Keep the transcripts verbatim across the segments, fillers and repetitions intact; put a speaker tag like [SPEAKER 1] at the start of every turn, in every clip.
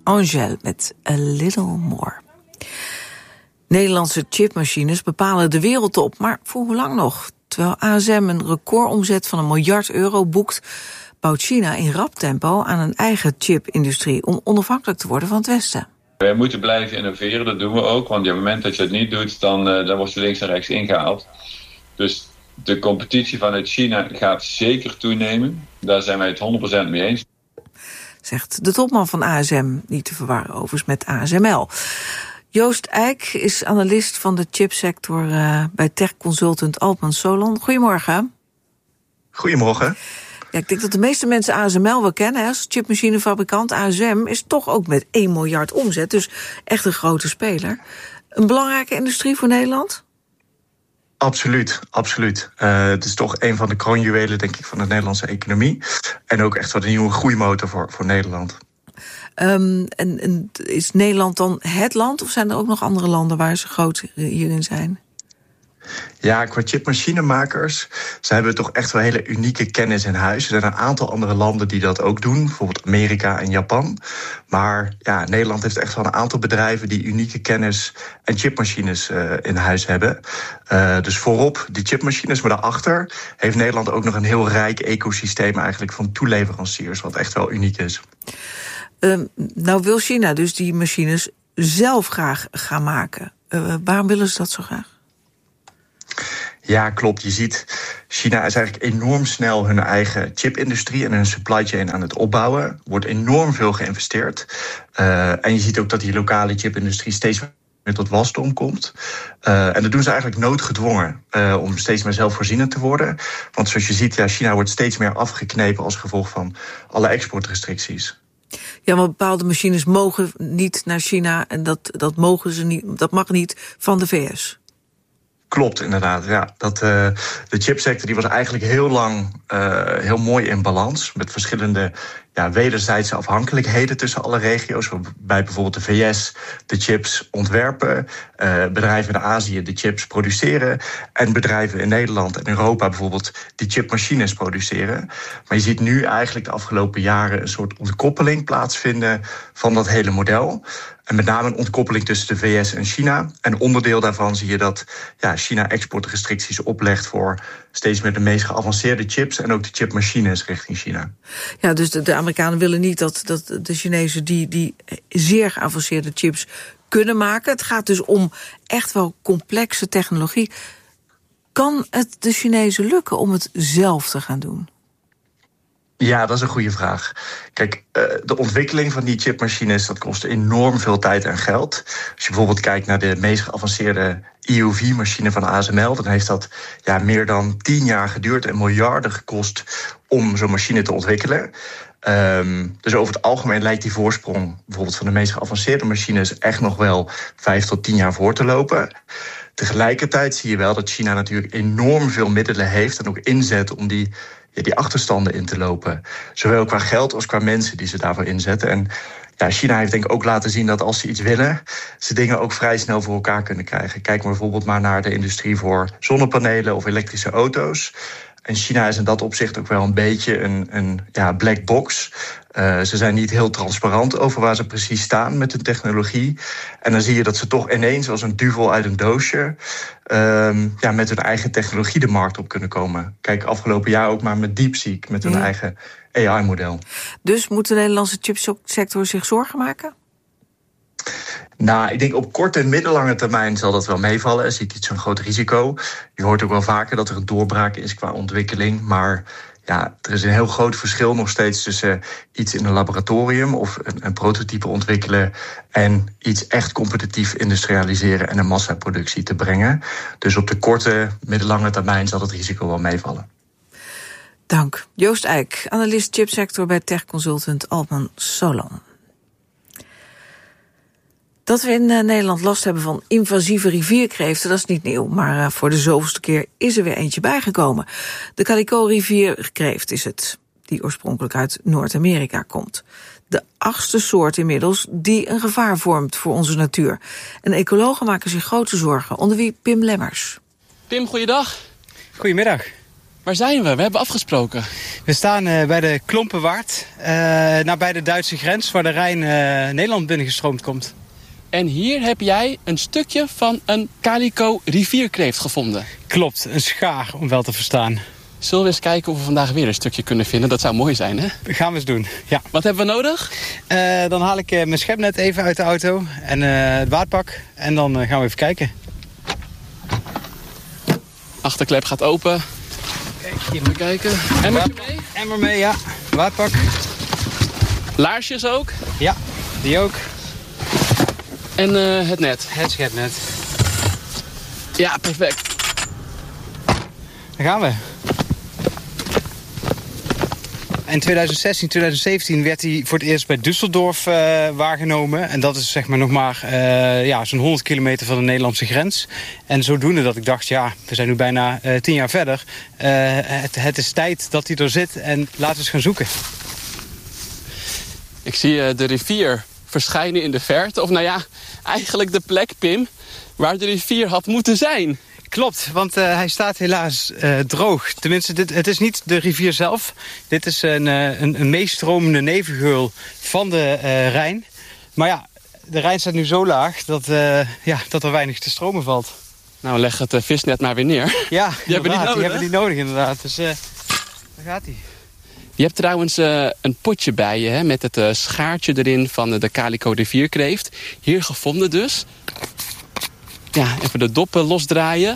[SPEAKER 1] Angèle met A Little More. Nederlandse chipmachines bepalen de wereldtop, maar voor hoe lang nog? Terwijl A S M een recordomzet van een miljard euro boekt, bouwt China in rap tempo aan een eigen chipindustrie om onafhankelijk te worden van het Westen.
[SPEAKER 2] We moeten blijven innoveren, dat doen we ook. Want op het moment dat je het niet doet, dan, uh, dan wordt je links en rechts ingehaald. Dus de competitie vanuit China gaat zeker toenemen. Daar zijn wij het honderd procent mee eens.
[SPEAKER 1] Zegt de topman van A S M, niet te verwarren overigens met A S M L. Joost Eijk is analist van de chipsector uh, bij tech-consultant Altman Solon. Goedemorgen.
[SPEAKER 3] Goedemorgen.
[SPEAKER 1] Ja, ik denk dat de meeste mensen A S M L wel kennen. Hè? Als chipmachinefabrikant A S M is toch ook met één miljard omzet. Dus echt een grote speler. Een belangrijke industrie voor Nederland?
[SPEAKER 3] Absoluut, absoluut. Uh, het is toch een van de kroonjuwelen, denk ik, van de Nederlandse economie. En ook echt wat een nieuwe groeimotor voor, voor Nederland.
[SPEAKER 1] Um, en, en is Nederland dan het land? Of zijn er ook nog andere landen waar ze groot hierin zijn?
[SPEAKER 3] Ja, qua chipmachinemakers, ze hebben toch echt wel hele unieke kennis in huis. Er zijn een aantal andere landen die dat ook doen, bijvoorbeeld Amerika en Japan. Maar ja, Nederland heeft echt wel een aantal bedrijven die unieke kennis en chipmachines uh, in huis hebben. Uh, dus voorop die chipmachines, maar daarachter heeft Nederland ook nog een heel rijk ecosysteem eigenlijk van toeleveranciers, wat echt wel uniek is.
[SPEAKER 1] Uh, nou wil China dus die machines zelf graag gaan maken. Uh, waarom willen ze dat zo graag?
[SPEAKER 3] Ja, klopt. Je ziet, China is eigenlijk enorm snel hun eigen chipindustrie en hun supply chain aan het opbouwen. Er wordt enorm veel geïnvesteerd. Uh, en je ziet ook dat die lokale chipindustrie steeds meer tot wasdom komt. Uh, en dat doen ze eigenlijk noodgedwongen uh, om steeds meer zelfvoorzienend te worden. Want zoals je ziet, ja, China wordt steeds meer afgeknepen als gevolg van alle exportrestricties.
[SPEAKER 1] Ja, maar bepaalde machines mogen niet naar China en dat, dat, mogen ze niet, dat mag niet van de V S.
[SPEAKER 3] Klopt, inderdaad. Ja, dat, uh, de chipsector die was eigenlijk heel lang uh, heel mooi in balans. Met verschillende ja, wederzijdse afhankelijkheden tussen alle regio's. Waarbij bijvoorbeeld de V S de chips ontwerpen. Uh, bedrijven in Azië de chips produceren. En bedrijven in Nederland en Europa bijvoorbeeld die chipmachines produceren. Maar je ziet nu eigenlijk de afgelopen jaren een soort ontkoppeling plaatsvinden van dat hele model. En met name een ontkoppeling tussen de V S en China. En onderdeel daarvan zie je dat ja, China exportrestricties oplegt voor steeds meer de meest geavanceerde chips en ook de chipmachines richting China.
[SPEAKER 1] Ja, dus de, de Amerikanen willen niet dat, dat de Chinezen die, die zeer geavanceerde chips kunnen maken. Het gaat dus om echt wel complexe technologie. Kan het de Chinezen lukken om het zelf te gaan doen?
[SPEAKER 3] Ja, dat is een goede vraag. Kijk, de ontwikkeling van die chipmachines, dat kost enorm veel tijd en geld. Als je bijvoorbeeld kijkt naar de meest geavanceerde E U V-machine van A S M L, dan heeft dat ja, meer dan tien jaar geduurd en miljarden gekost om zo'n machine te ontwikkelen. Um, dus over het algemeen lijkt die voorsprong bijvoorbeeld van de meest geavanceerde machines echt nog wel vijf tot tien jaar voor te lopen. Tegelijkertijd zie je wel dat China natuurlijk enorm veel middelen heeft en ook inzet om die Ja, die achterstanden in te lopen. Zowel qua geld als qua mensen die ze daarvoor inzetten. En ja, China heeft denk ik ook laten zien dat als ze iets willen, ze dingen ook vrij snel voor elkaar kunnen krijgen. Kijk maar bijvoorbeeld maar naar de industrie voor zonnepanelen of elektrische auto's. En China is in dat opzicht ook wel een beetje een, een ja, black box. Uh, ze zijn niet heel transparant over waar ze precies staan met hun technologie. En dan zie je dat ze toch ineens als een duvel uit een doosje Um, ja, met hun eigen technologie de markt op kunnen komen. Kijk, afgelopen jaar ook maar met DeepSeek, met hun ja. eigen A I-model.
[SPEAKER 1] Dus moet de Nederlandse chipsector zich zorgen maken?
[SPEAKER 3] Nou, ik denk op korte en middellange termijn zal dat wel meevallen. Er zit niet zo'n groot risico. Je hoort ook wel vaker dat er een doorbraak is qua ontwikkeling. Maar ja, er is een heel groot verschil nog steeds tussen iets in een laboratorium of een, een prototype ontwikkelen en iets echt competitief industrialiseren en een massaproductie te brengen. Dus op de korte, middellange termijn zal het risico wel meevallen.
[SPEAKER 1] Dank. Joost Eijk, analist chipsector bij tech-consultant Altman Solon. Dat we in uh, Nederland last hebben van invasieve rivierkreeften, dat is niet nieuw. Maar uh, voor de zoveelste keer is er weer eentje bijgekomen. De Calico-rivierkreeft is het, die oorspronkelijk uit Noord-Amerika komt. De achtste soort inmiddels die een gevaar vormt voor onze natuur. En ecologen maken zich grote zorgen, onder wie Pim Lemmers.
[SPEAKER 4] Pim, goeiedag.
[SPEAKER 5] Goedemiddag.
[SPEAKER 4] Waar zijn we? We hebben afgesproken.
[SPEAKER 5] We staan uh, bij de Klompenwaard, uh, nabij de Duitse grens, waar de Rijn uh, Nederland binnengestroomd komt.
[SPEAKER 4] En hier heb jij een stukje van een calico rivierkreeft gevonden.
[SPEAKER 5] Klopt, een schaar om wel te verstaan.
[SPEAKER 4] Zullen we eens kijken of we vandaag weer een stukje kunnen vinden? Dat zou mooi zijn, hè?
[SPEAKER 5] Gaan we eens doen, ja.
[SPEAKER 4] Wat hebben we nodig?
[SPEAKER 5] Uh, dan haal ik uh, mijn schepnet even uit de auto en uh, het waadpak. En dan uh, gaan we even kijken.
[SPEAKER 4] Achterklep gaat open. Even kijken. Emmer mee?
[SPEAKER 5] Emmer mee, ja. Waadpak.
[SPEAKER 4] Laarsjes ook?
[SPEAKER 5] Ja, die ook.
[SPEAKER 4] En uh, het net?
[SPEAKER 5] Het schepnet.
[SPEAKER 4] Ja, perfect.
[SPEAKER 5] Daar gaan we. In twintig zestien, twintig zeventien werd hij voor het eerst bij Düsseldorf uh, waargenomen. En dat is zeg maar nog maar uh, ja, zo'n honderd kilometer van de Nederlandse grens. En zodoende dat ik dacht, ja, we zijn nu bijna uh, tien jaar verder. Uh, het, het is tijd dat hij er zit en laten we eens gaan zoeken.
[SPEAKER 4] Ik zie uh, de rivier verschijnen in de verte. Of nou ja, eigenlijk de plek, Pim, waar de rivier had moeten zijn.
[SPEAKER 5] Klopt, want uh, hij staat helaas uh, droog. Tenminste, dit, het is niet de rivier zelf. Dit is een, uh, een, een meestromende nevengeul van de uh, Rijn. Maar ja, de Rijn staat nu zo laag dat, uh, ja, dat er weinig te stromen valt.
[SPEAKER 4] Nou, leg het uh, visnet maar weer neer.
[SPEAKER 5] Ja,
[SPEAKER 4] die hebben die nodig,
[SPEAKER 5] die hebben die nodig inderdaad. Dus uh, daar gaat hij.
[SPEAKER 4] Je hebt trouwens uh, een potje bij je, hè, met het uh, schaartje erin van uh, de calico rivierkreeft. Hier gevonden dus. Ja, even de doppen losdraaien.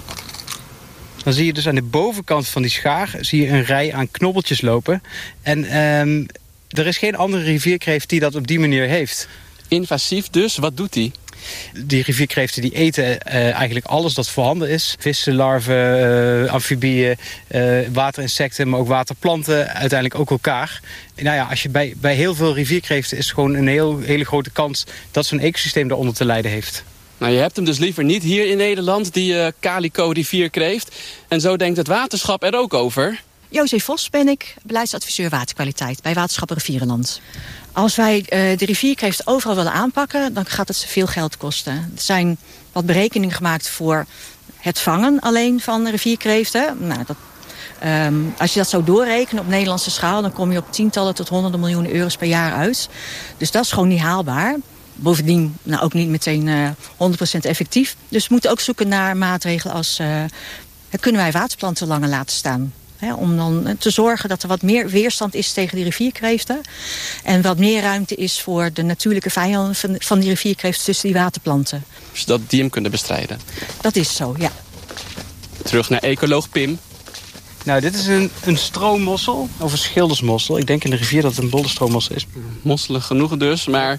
[SPEAKER 5] Dan zie je dus aan de bovenkant van die schaar zie je een rij aan knobbeltjes lopen. En um, er is geen andere rivierkreeft die dat op die manier heeft.
[SPEAKER 4] Invasief dus, wat doet die?
[SPEAKER 5] Die rivierkreeften die eten uh, eigenlijk alles dat voorhanden is. Vissen, larven, uh, amfibieën, uh, waterinsecten, maar ook waterplanten. Uiteindelijk ook elkaar. En nou ja, als je bij, bij heel veel rivierkreeften is het gewoon een heel, hele grote kans dat zo'n ecosysteem daaronder te lijden heeft.
[SPEAKER 4] Nou, je hebt hem dus liever niet hier in Nederland, die uh, calico rivierkreeft. En zo denkt het waterschap er ook over.
[SPEAKER 6] José Vos ben ik, beleidsadviseur waterkwaliteit bij Waterschap Rivierenland. Als wij uh, de rivierkreeft overal willen aanpakken, dan gaat het veel geld kosten. Er zijn wat berekeningen gemaakt voor het vangen alleen van rivierkreeften. Nou, dat, um, als je dat zou doorrekenen op Nederlandse schaal, dan kom je op tientallen tot honderden miljoenen euro's per jaar uit. Dus dat is gewoon niet haalbaar. Bovendien nou, ook niet meteen uh, honderd procent effectief. Dus we moeten ook zoeken naar maatregelen als Uh, kunnen wij waterplanten langer laten staan. Hè, om dan te zorgen dat er wat meer weerstand is tegen die rivierkreeften. En wat meer ruimte is voor de natuurlijke vijanden van, van die rivierkreeften tussen die waterplanten.
[SPEAKER 4] Zodat die hem kunnen bestrijden.
[SPEAKER 6] Dat is zo, ja.
[SPEAKER 4] Terug naar ecoloog Pim.
[SPEAKER 5] Nou, dit is een, een stroommossel, of een schildersmossel. Ik denk in de rivier dat het een bollenstroomossel is.
[SPEAKER 4] Mosselen genoeg dus, maar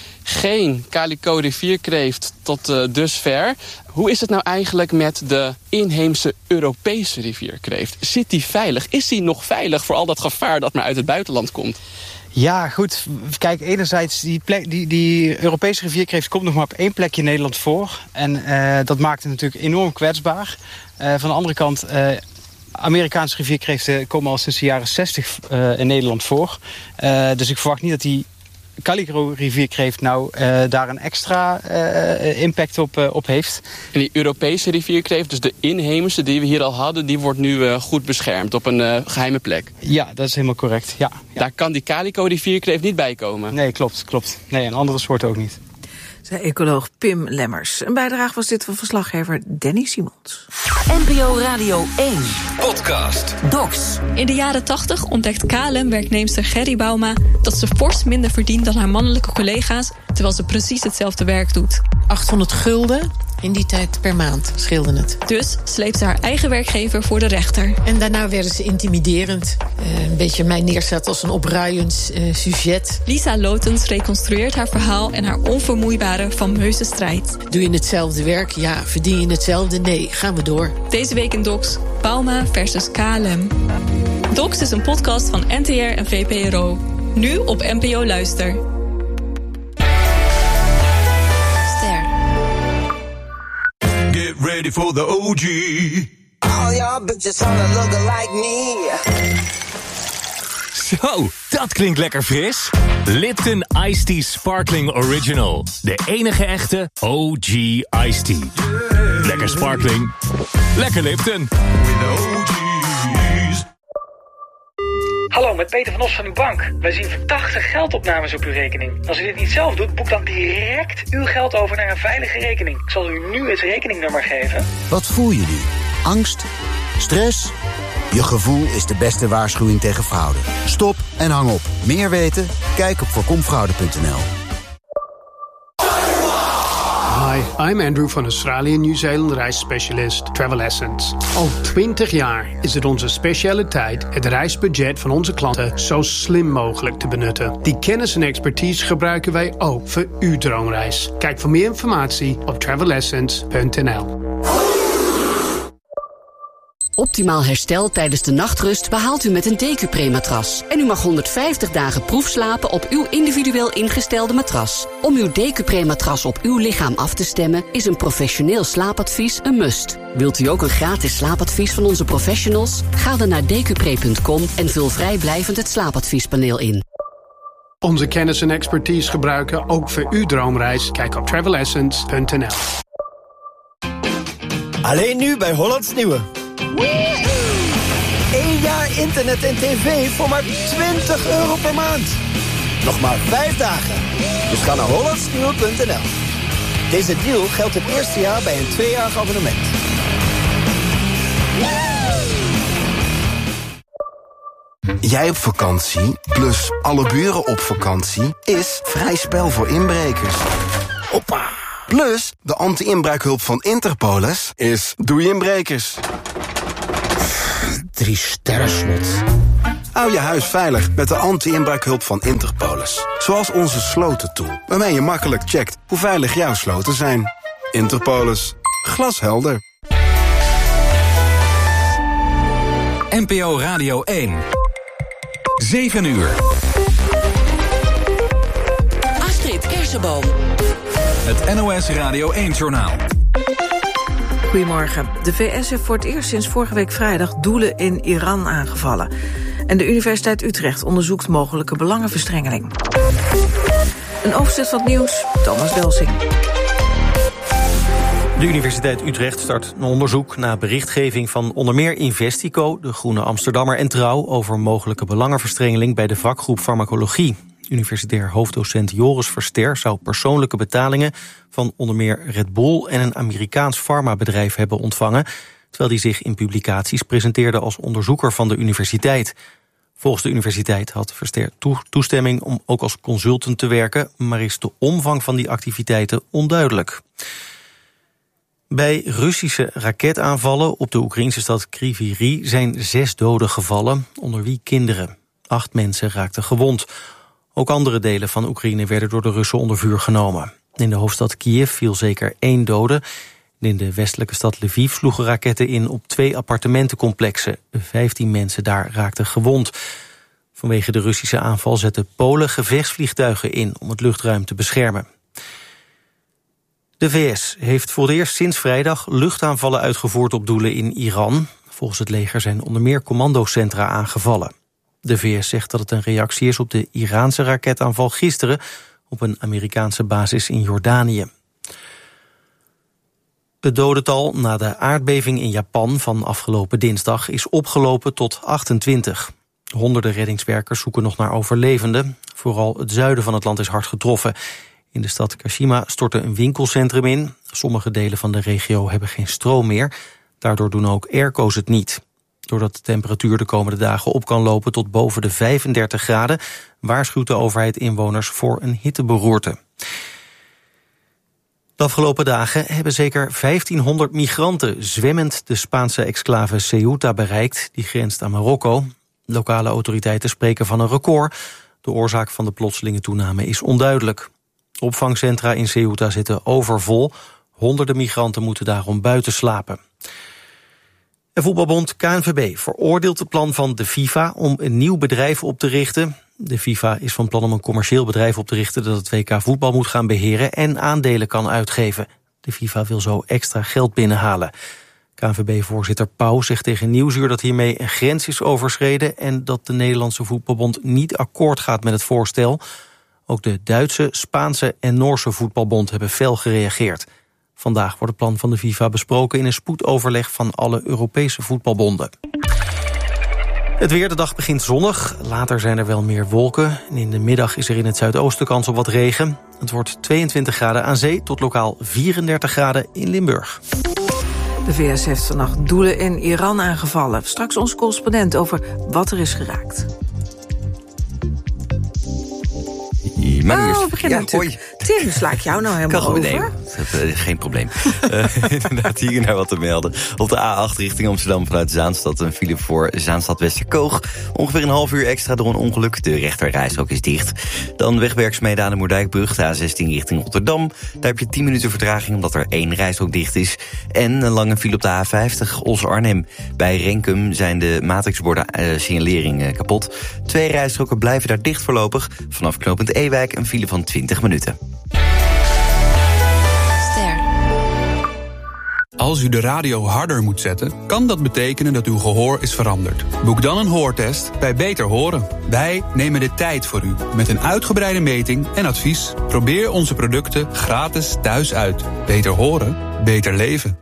[SPEAKER 4] geen calico rivierkreeft tot uh, dusver. Hoe is het nou eigenlijk met de inheemse Europese rivierkreeft? Zit die veilig? Is die nog veilig voor al dat gevaar dat maar uit het buitenland komt?
[SPEAKER 5] Ja, goed. Kijk, enerzijds, die, plek, die, die Europese rivierkreeft komt nog maar op één plekje in Nederland voor. En uh, dat maakt het natuurlijk enorm kwetsbaar. Uh, van de andere kant, Uh, Amerikaanse rivierkreeften komen al sinds de jaren zestig uh, in Nederland voor. Uh, dus ik verwacht niet dat die calico rivierkreeft nou uh, daar een extra uh, impact op, uh, op heeft.
[SPEAKER 4] En die Europese rivierkreeft, dus de inheemse die we hier al hadden, die wordt nu uh, goed beschermd op een uh, geheime plek.
[SPEAKER 5] Ja, dat is helemaal correct. Ja, ja.
[SPEAKER 4] Daar kan die calico rivierkreeft niet bij komen.
[SPEAKER 5] Nee, klopt, klopt. Nee, en andere soorten ook niet.
[SPEAKER 1] Zei ecoloog Pim Lemmers. Een bijdrage was dit van verslaggever Danny Simons.
[SPEAKER 7] N P O Radio één.
[SPEAKER 8] Podcast.
[SPEAKER 7] Docs.
[SPEAKER 9] In de jaren tachtig ontdekt K L M-werknemster Gerry Bauma dat ze fors minder verdient dan haar mannelijke collega's, terwijl ze precies hetzelfde werk doet.
[SPEAKER 10] achthonderd gulden in die tijd per maand scheelde het.
[SPEAKER 9] Dus sleept ze haar eigen werkgever voor de rechter.
[SPEAKER 10] En daarna werden ze intimiderend. Uh, een beetje mij neerzet als een opruiend uh, sujet.
[SPEAKER 9] Lisa Lotens reconstrueert haar verhaal en haar onvermoeibare fameuze strijd.
[SPEAKER 10] Doe je hetzelfde werk? Ja. Verdien je hetzelfde? Nee. Gaan we door.
[SPEAKER 9] Deze week in Docs, Bauma versus K L M. Docs is een podcast van N T R en V P R O. Nu op N P O Luister.
[SPEAKER 8] Get ready for the O G.
[SPEAKER 11] All y'all bitches wanna look like me.
[SPEAKER 12] Zo, dat klinkt lekker fris. Lipton Iced Tea Sparkling Original. De enige echte O G Iced Tea. Yeah. Lekker sparkling. Lekker Lipton.
[SPEAKER 8] With the O G's.
[SPEAKER 13] Hallo, met Peter van Os van uw bank. Wij zien verdachte geldopnames op uw rekening. Als u dit niet zelf doet, boek dan direct uw geld over naar een veilige rekening. Ik zal u nu het rekeningnummer geven.
[SPEAKER 14] Wat voel je nu? Angst? Stress? Je gevoel is de beste waarschuwing tegen fraude. Stop en hang op. Meer weten? Kijk op voorkomfraude punt n l.
[SPEAKER 15] Hi, I'm Andrew van Australië Nieuw-Zeeland reisspecialist Travel Essence. Al twintig jaar is het onze specialiteit het reisbudget van onze klanten zo slim mogelijk te benutten. Die kennis en expertise gebruiken wij ook voor uw droomreis. Kijk voor meer informatie op travel essence punt n l.
[SPEAKER 16] Optimaal herstel tijdens de nachtrust behaalt u met een Decupre-matras. En u mag honderdvijftig dagen proefslapen op uw individueel ingestelde matras. Om uw Decupre-matras op uw lichaam af te stemmen is een professioneel slaapadvies een must. Wilt u ook een gratis slaapadvies van onze professionals? Ga dan naar decupre punt com en vul vrijblijvend het slaapadviespaneel in.
[SPEAKER 15] Onze kennis en expertise gebruiken ook voor uw droomreis. Kijk op travel essence punt n l.
[SPEAKER 17] Alleen nu bij Hollands Nieuwe. Eén jaar internet en tv voor maar twintig euro per maand. Nog maar vijf dagen. Dus ga naar hollands nieuwe punt n l. Deze deal geldt het eerste jaar bij een tweejarig abonnement.
[SPEAKER 18] Jij op vakantie, plus alle buren op vakantie, is vrij spel voor inbrekers. Hoppa! Plus, de anti-inbraakhulp van Interpolis is doei inbrekers.
[SPEAKER 14] Drie sterren slot.
[SPEAKER 18] Hou je huis veilig met de anti-inbraakhulp van Interpolis. Zoals onze slotentool, waarmee je makkelijk checkt hoe veilig jouw sloten zijn. Interpolis. Glashelder.
[SPEAKER 12] N P O Radio één. zeven uur.
[SPEAKER 7] Astrid Kersenboom.
[SPEAKER 12] Het N O S Radio één-journaal.
[SPEAKER 1] Goedemorgen. De V S heeft voor het eerst sinds vorige week vrijdag doelen in Iran aangevallen. En de Universiteit Utrecht onderzoekt mogelijke belangenverstrengeling. Een overzicht van het nieuws, Thomas Delsing.
[SPEAKER 19] De Universiteit Utrecht start een onderzoek naar berichtgeving van onder meer Investico, de Groene Amsterdammer en Trouw over mogelijke belangenverstrengeling bij de vakgroep farmacologie. Universitair hoofddocent Joris Verster zou persoonlijke betalingen van onder meer Red Bull en een Amerikaans farmabedrijf hebben ontvangen, terwijl hij zich in publicaties presenteerde als onderzoeker van de universiteit. Volgens de universiteit had Verster toestemming om ook als consultant te werken, maar is de omvang van die activiteiten onduidelijk. Bij Russische raketaanvallen op de Oekraïnse stad Kryvyi Rih zijn zes doden gevallen, onder wie kinderen. Acht mensen raakten gewond. Ook andere delen van Oekraïne werden door de Russen onder vuur genomen. In de hoofdstad Kiev viel zeker één dode. In de westelijke stad Lviv sloegen raketten in op twee appartementencomplexen. Vijftien mensen daar raakten gewond. Vanwege de Russische aanval zetten Polen gevechtsvliegtuigen in om het luchtruim te beschermen. De V S heeft voor het eerst sinds vrijdag luchtaanvallen uitgevoerd op doelen in Iran. Volgens het leger zijn onder meer commandocentra aangevallen. De V S zegt dat het een reactie is op de Iraanse raketaanval gisteren op een Amerikaanse basis in Jordanië. Het dodental na de aardbeving in Japan van afgelopen dinsdag is opgelopen tot achtentwintig. Honderden reddingswerkers zoeken nog naar overlevenden. Vooral het zuiden van het land is hard getroffen. In de stad Kashima stortte een winkelcentrum in. Sommige delen van de regio hebben geen stroom meer. Daardoor doen ook airco's het niet. Doordat de temperatuur de komende dagen op kan lopen tot boven de vijfendertig graden... waarschuwt de overheid inwoners voor een hitteberoerte. De afgelopen dagen hebben zeker vijftienhonderd migranten zwemmend de Spaanse exclave Ceuta bereikt. Die grenst aan Marokko. Lokale autoriteiten spreken van een record. De oorzaak van de plotselinge toename is onduidelijk. Opvangcentra in Ceuta zitten overvol. Honderden migranten moeten daarom buiten slapen. En voetbalbond K N V B veroordeelt het plan van de FIFA om een nieuw bedrijf op te richten. De FIFA is van plan om een commercieel bedrijf op te richten dat het W K voetbal moet gaan beheren en aandelen kan uitgeven. De FIFA wil zo extra geld binnenhalen. K N V B-voorzitter Pauw zegt tegen Nieuwsuur dat hiermee een grens is overschreden en dat de Nederlandse voetbalbond niet akkoord gaat met het voorstel. Ook de Duitse, Spaanse en Noorse voetbalbond hebben fel gereageerd. Vandaag wordt het plan van de FIFA besproken in een spoedoverleg van alle Europese voetbalbonden. Het weer, de dag begint zonnig. Later zijn er wel meer wolken. En in de middag is er in het zuidoosten kans op wat regen. Het wordt tweeëntwintig graden aan zee tot lokaal vierendertig graden in Limburg.
[SPEAKER 1] De V S heeft vannacht doelen in Iran aangevallen. Straks onze correspondent over wat er is geraakt.
[SPEAKER 20] Maar
[SPEAKER 1] oh, we beginnen ja, natuurlijk. Tim, sla ik jou nou helemaal over?
[SPEAKER 20] Nee, dat, uh, geen probleem. uh, inderdaad, hier naar wat te melden. Op de A acht richting Amsterdam vanuit Zaanstad een file voor Zaanstad-Westerkoog. Ongeveer een half uur extra door een ongeluk. De rechterrijstrook is dicht. Dan wegwerkzaamheden aan de Moerdijkbrug, de A zestien richting Rotterdam. Daar heb je tien minuten vertraging omdat er één rijstrook dicht is. En een lange file op de A vijftig, Os-Arnhem. Bij Renkum zijn de matrixborden uh, signalering uh, kapot. Twee rijstroken blijven daar dicht voorlopig. Vanaf knooppunt Ewijk een file van twintig minuten.
[SPEAKER 21] Ster. Als u de radio harder moet zetten, kan dat betekenen dat uw gehoor is veranderd. Boek dan een hoortest bij Beter Horen. Wij nemen de tijd voor u met een uitgebreide meting en advies. Probeer onze producten gratis thuis uit. Beter horen, beter leven.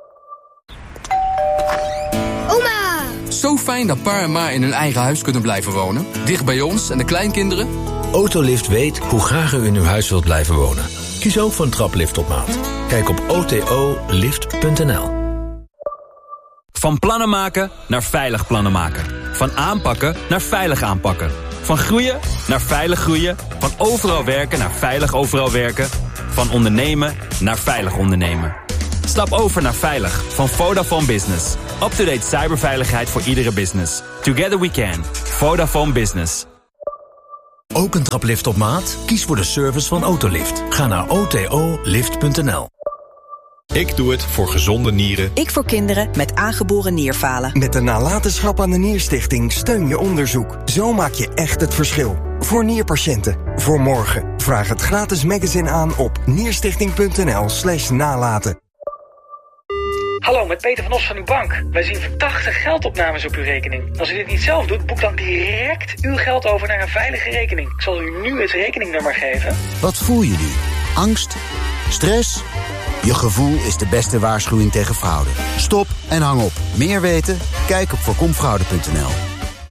[SPEAKER 22] Oma! Zo fijn dat pa en ma in hun eigen huis kunnen blijven wonen. Dicht bij ons en de kleinkinderen.
[SPEAKER 23] Autolift weet hoe graag u in uw huis wilt blijven wonen. Kies ook voor een traplift op maat. Kijk op o t o lift punt n l.
[SPEAKER 24] Van plannen maken naar veilig plannen maken. Van aanpakken naar veilig aanpakken. Van groeien naar veilig groeien. Van overal werken naar veilig overal werken. Van ondernemen naar veilig ondernemen. Stap over naar veilig van Vodafone Business. Up-to-date cyberveiligheid voor iedere business. Together we can. Vodafone Business.
[SPEAKER 23] Ook een traplift op maat? Kies voor de service van Autolift. Ga naar o t o lift punt n l.
[SPEAKER 25] Ik doe het voor gezonde nieren.
[SPEAKER 26] Ik voor kinderen met aangeboren nierfalen.
[SPEAKER 27] Met de nalatenschap aan de Nierstichting steun je onderzoek. Zo maak je echt het verschil. Voor nierpatiënten. Voor morgen. Vraag het gratis magazine aan op nierstichting punt n l slash nalaten.
[SPEAKER 13] Hallo, met Peter van Os van uw bank. Wij zien verdachte geldopnames op uw rekening. Als u dit niet zelf doet, boek dan direct uw geld over naar een veilige rekening. Ik zal u nu het rekeningnummer geven.
[SPEAKER 14] Wat voel je nu? Angst? Stress? Je gevoel is de beste waarschuwing tegen fraude. Stop en hang op. Meer weten? Kijk op voorkomfraude punt n l.